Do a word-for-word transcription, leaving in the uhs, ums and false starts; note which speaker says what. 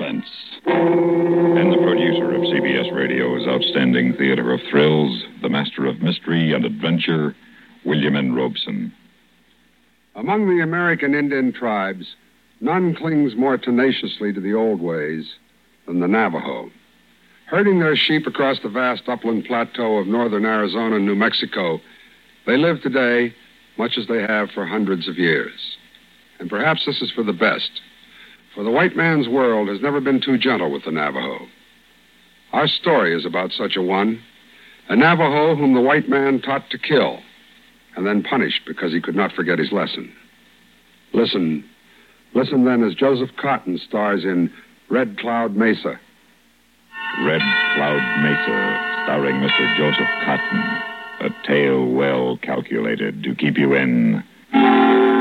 Speaker 1: suspense. And the producer of C B S Radio's outstanding theater of thrills, the master of mystery and adventure, William N. Robeson.
Speaker 2: Among the American Indian tribes, none clings more tenaciously to the old ways than the Navajo. Herding their sheep across the vast upland plateau of northern Arizona and New Mexico, they live today much as they have for hundreds of years. And perhaps this is for the best, for the white man's world has never been too gentle with the Navajo. Our story is about such a one, a Navajo whom the white man taught to kill and then punished because he could not forget his lesson. Listen, listen then as Joseph Cotten stars in Red Cloud Mesa.
Speaker 1: Red Cloud Mesa, starring Mister Joseph Cotten. A tale well calculated to keep you in